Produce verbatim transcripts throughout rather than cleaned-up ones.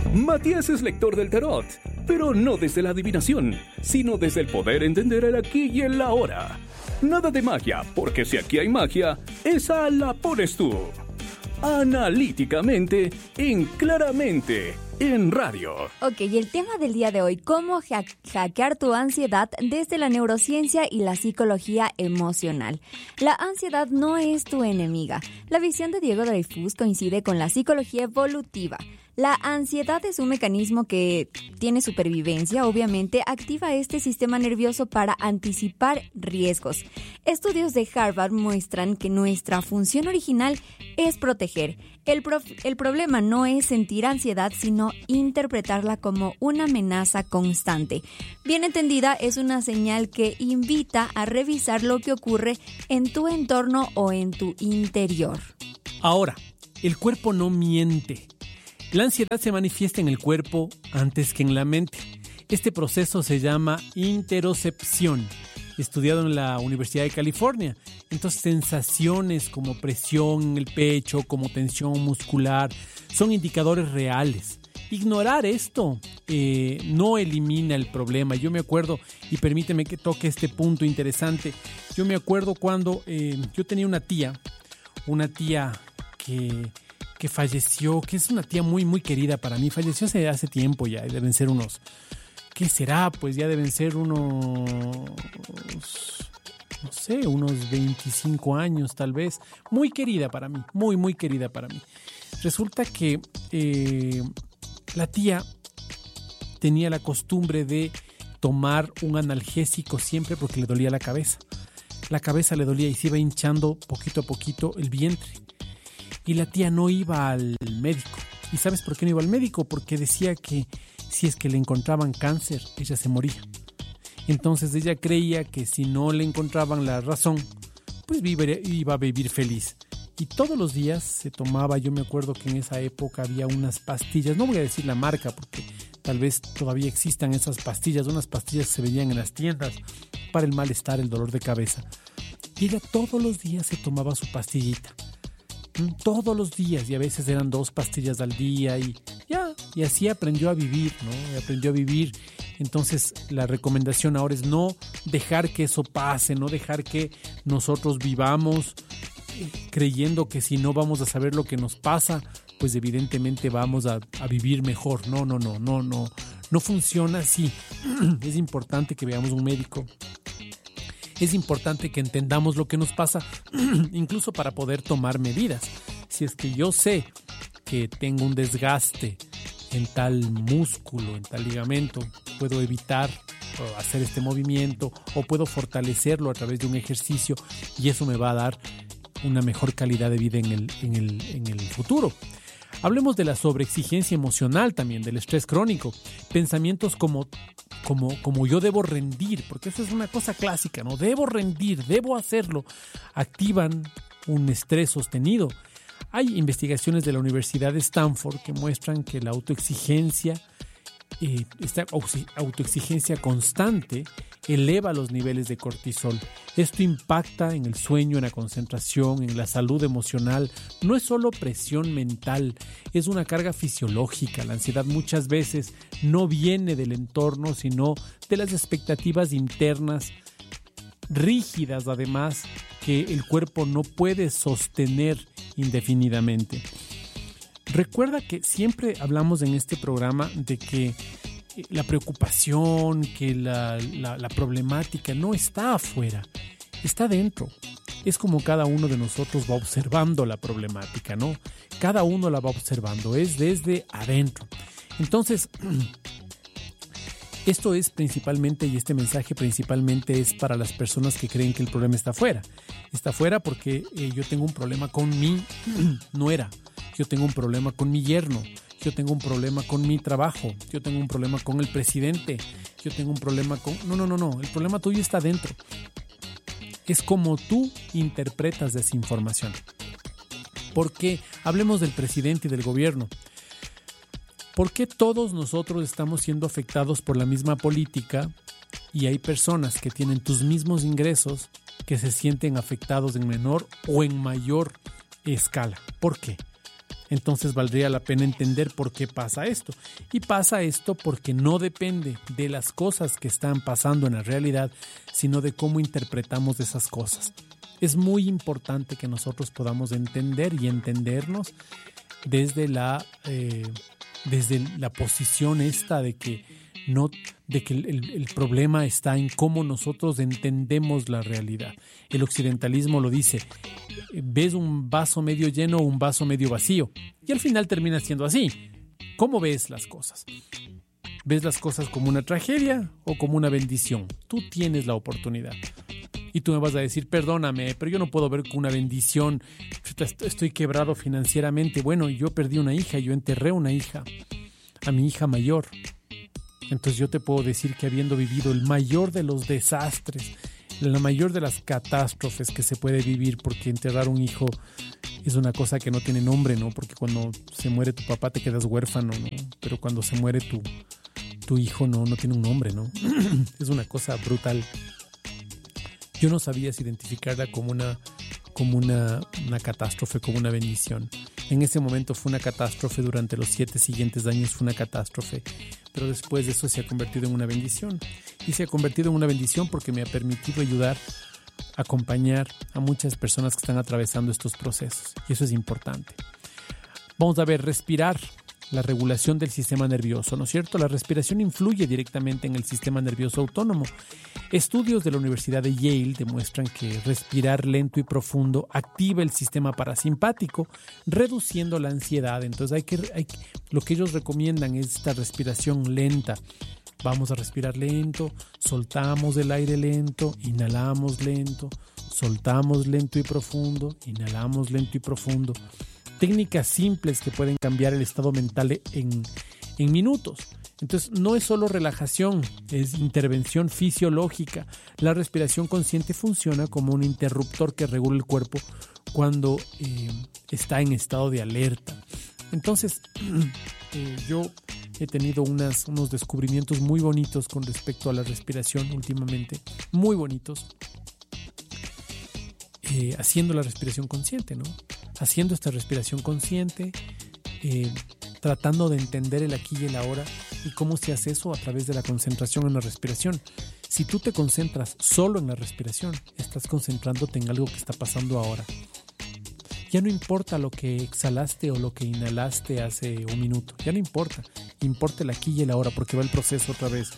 Matías es lector del tarot, pero no desde la adivinación, sino desde el poder entender el aquí y el ahora. Nada de magia, porque si aquí hay magia, esa la pones tú. Analíticamente, en Claramente, en radio. Ok, y el tema del día de hoy, cómo ha- hackear tu ansiedad desde la neurociencia y la psicología emocional. La ansiedad no es tu enemiga. La visión de Diego Dreyfus coincide con la psicología evolutiva. La ansiedad es un mecanismo que tiene supervivencia, obviamente activa este sistema nervioso para anticipar riesgos. Estudios de Harvard muestran que nuestra función original es proteger. El, prof- el problema no es sentir ansiedad, sino interpretarla como una amenaza constante. Bien entendida, es una señal que invita a revisar lo que ocurre en tu entorno o en tu interior. Ahora, el cuerpo no miente. La ansiedad se manifiesta en el cuerpo antes que en la mente. Este proceso se llama interocepción, estudiado en la Universidad de California. Entonces, sensaciones como presión en el pecho, como tensión muscular, son indicadores reales. Ignorar esto eh, no elimina el problema. Yo me acuerdo, y permíteme que toque este punto interesante, yo me acuerdo cuando eh, yo tenía una tía, una tía que... que falleció, que es una tía muy, muy querida para mí. Falleció hace, hace tiempo ya, y deben ser unos... ¿Qué será? Pues ya deben ser unos... no sé, unos veinticinco años tal vez. Muy querida para mí, muy, muy querida para mí. Resulta que eh, la tía tenía la costumbre de tomar un analgésico siempre porque le dolía la cabeza. La cabeza le dolía y se iba hinchando poquito a poquito el vientre. Y la tía no iba al médico. ¿Y sabes por qué no iba al médico? Porque decía que si es que le encontraban cáncer, ella se moría. Entonces ella creía que si no le encontraban la razón, pues iba a vivir feliz. Y todos los días se tomaba, yo me acuerdo que en esa época había unas pastillas, no voy a decir la marca porque tal vez todavía existan esas pastillas, unas pastillas que se vendían en las tiendas para el malestar, el dolor de cabeza. Y ella todos los días se tomaba su pastillita. Todos los días, y a veces eran dos pastillas al día, y ya, y así aprendió a vivir, ¿no? Aprendió a vivir. Entonces la recomendación ahora es no dejar que eso pase, no dejar que nosotros vivamos eh, creyendo que si no vamos a saber lo que nos pasa, pues evidentemente vamos a, a vivir mejor. No, no, no, no, no, no funciona así. Es importante que veamos un médico. Es importante que entendamos lo que nos pasa, incluso para poder tomar medidas. Si es que yo sé que tengo un desgaste en tal músculo, en tal ligamento, puedo evitar hacer este movimiento o puedo fortalecerlo a través de un ejercicio y eso me va a dar una mejor calidad de vida en el, en el, en el futuro. Hablemos de la sobreexigencia emocional también, del estrés crónico. Pensamientos como, como, como yo debo rendir, porque eso es una cosa clásica, ¿no? Debo rendir, debo hacerlo. Activan un estrés sostenido. Hay investigaciones de la Universidad de Stanford que muestran que la autoexigencia, eh, esta autoexigencia constante, eleva los niveles de cortisol. Esto impacta en el sueño, en la concentración, en la salud emocional. No es solo presión mental, es una carga fisiológica. La ansiedad muchas veces no viene del entorno, sino de las expectativas internas, rígidas además, que el cuerpo no puede sostener indefinidamente. Recuerda que siempre hablamos en este programa de que la preocupación, que la, la, la problemática no está afuera, está dentro. Es como cada uno de nosotros va observando la problemática, ¿no? Cada uno la va observando, es desde adentro. Entonces, esto es principalmente, y este mensaje principalmente es para las personas que creen que el problema está afuera. Está afuera porque eh, yo tengo un problema con mi nuera, yo tengo un problema con mi yerno, yo tengo un problema con mi trabajo, yo tengo un problema con el presidente, yo tengo un problema con... No, no, no, no, el problema tuyo está dentro. Es como tú interpretas esa información. Porque hablemos del presidente y del gobierno. ¿Por qué todos nosotros estamos siendo afectados por la misma política y hay personas que tienen tus mismos ingresos que se sienten afectados en menor o en mayor escala? ¿Por qué? Entonces valdría la pena entender por qué pasa esto. Y pasa esto porque no depende de las cosas que están pasando en la realidad, sino de cómo interpretamos esas cosas. Es muy importante que nosotros podamos entender y entendernos desde la, eh, desde la posición esta de que, no, de que el, el problema está en cómo nosotros entendemos la realidad. El occidentalismo lo dice, ves un vaso medio lleno o un vaso medio vacío, y al final termina siendo así. ¿Cómo ves las cosas? ¿Ves las cosas como una tragedia o como una bendición? Tú tienes la oportunidad. Y tú me vas a decir, perdóname, pero yo no puedo ver con una bendición. Estoy quebrado financieramente. Bueno, yo perdí una hija, yo enterré una hija, a mi hija mayor. Entonces yo te puedo decir que habiendo vivido el mayor de los desastres, la mayor de las catástrofes que se puede vivir, porque enterrar un hijo es una cosa que no tiene nombre, ¿no? Porque cuando se muere tu papá te quedas huérfano, ¿no? Pero cuando se muere tu, tu hijo no, no tiene un nombre, ¿no? Es una cosa brutal. Yo no sabía si identificarla como una, como una, una catástrofe, como una bendición. En ese momento fue una catástrofe, durante los siete siguientes años fue una catástrofe, pero después de eso se ha convertido en una bendición. Y se ha convertido en una bendición porque me ha permitido ayudar, acompañar a muchas personas que están atravesando estos procesos. Y eso es importante. Vamos a ver, respirar. La regulación del sistema nervioso, ¿no es cierto? La respiración influye directamente en el sistema nervioso autónomo. Estudios de la Universidad de Yale demuestran que respirar lento y profundo activa el sistema parasimpático, reduciendo la ansiedad. Entonces, hay que, hay, lo que ellos recomiendan es esta respiración lenta. Vamos a respirar lento, soltamos el aire lento, inhalamos lento, soltamos lento y profundo, inhalamos lento y profundo. Técnicas simples que pueden cambiar el estado mental en, en minutos. Entonces, no es solo relajación, es intervención fisiológica. La respiración consciente funciona como un interruptor que regula el cuerpo cuando eh, está en estado de alerta. Entonces, eh, yo he tenido unas, unos descubrimientos muy bonitos con respecto a la respiración últimamente, muy bonitos, eh, haciendo la respiración consciente, ¿no? Haciendo esta respiración consciente, eh, tratando de entender el aquí y el ahora. ¿Y cómo se hace eso? A través de la concentración en la respiración. Si tú te concentras solo en la respiración, estás concentrándote en algo que está pasando ahora. Ya no importa lo que exhalaste o lo que inhalaste hace un minuto. Ya no importa. Importa el aquí y el ahora, porque va el proceso otra vez.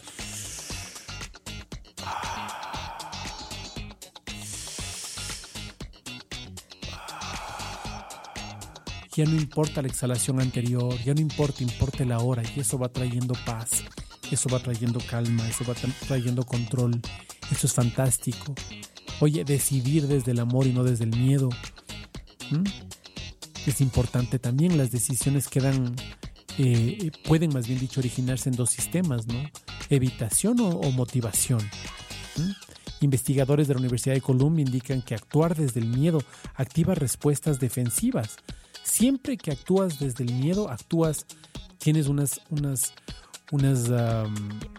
Ya no importa la exhalación anterior, ya no importa, importa el ahora, y eso va trayendo paz, eso va trayendo calma, eso va tra- trayendo control. Eso es fantástico. Oye, decidir desde el amor y no desde el miedo. ¿Mm? Es importante también. Las decisiones quedan, eh, pueden más bien dicho originarse en dos sistemas, ¿no? Evitación o, o motivación. ¿Mm? Investigadores de la Universidad de Columbia indican que actuar desde el miedo activa respuestas defensivas. Siempre que actúas desde el miedo, actúas, tienes unas, unas, unas, um,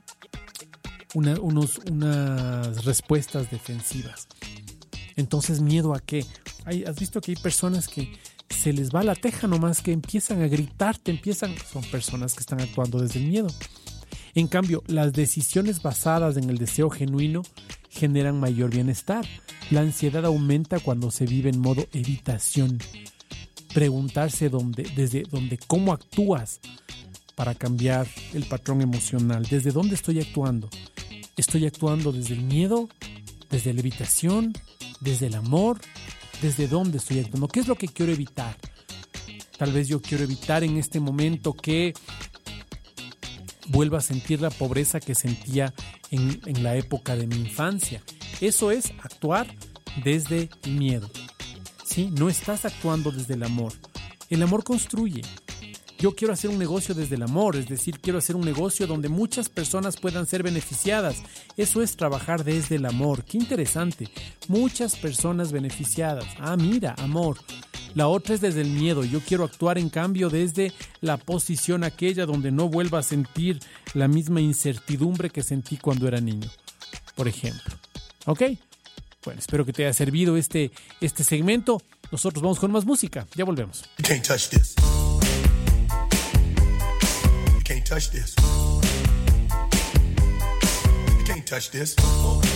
una, unos, unas respuestas defensivas. Entonces, ¿miedo a qué? Hay, ¿has visto que hay personas que se les va la teja nomás, que empiezan a gritar, te empiezan? Son personas que están actuando desde el miedo. En cambio, las decisiones basadas en el deseo genuino generan mayor bienestar. La ansiedad aumenta cuando se vive en modo evitación. Preguntarse dónde, desde dónde, cómo actúas para cambiar el patrón emocional. ¿Desde dónde estoy actuando? ¿Estoy actuando desde el miedo? ¿Desde la evitación? ¿Desde el amor? ¿Desde dónde estoy actuando? ¿Qué es lo que quiero evitar? Tal vez yo quiero evitar en este momento que vuelva a sentir la pobreza que sentía en, en la época de mi infancia. Eso es actuar desde el miedo. ¿Sí? No estás actuando desde el amor. El amor construye. Yo quiero hacer un negocio desde el amor, es decir, quiero hacer un negocio donde muchas personas puedan ser beneficiadas. Eso es trabajar desde el amor. ¡Qué interesante! Muchas personas beneficiadas. Ah, mira, amor. La otra es desde el miedo. Yo quiero actuar, en cambio, desde la posición aquella donde no vuelva a sentir la misma incertidumbre que sentí cuando era niño, por ejemplo. ¿Ok? Bueno, espero que te haya servido este, este segmento. Nosotros vamos con más música. Ya volvemos. You can't touch this. can't touch this. You can't touch this.